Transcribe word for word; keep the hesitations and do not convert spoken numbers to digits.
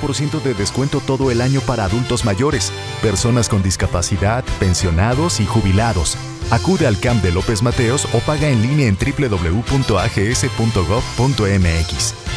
por ciento de descuento todo el año para adultos mayores, personas con discapacidad, pensionados y jubilados. Acude al C A M de López Mateos o paga en línea en doble u doble u doble u punto a g s punto gov punto m x.